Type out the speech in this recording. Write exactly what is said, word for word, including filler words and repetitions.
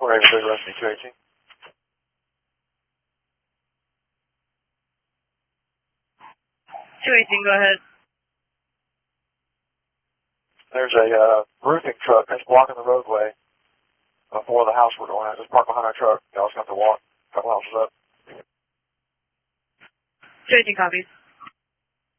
four eight three, Rusty two eighteen. two eighteen, go ahead. There's a uh, roofing truck that's blocking the roadway before the house we're going at. Just park behind our truck. Y'all just have to walk a couple houses up. two eighteen copies.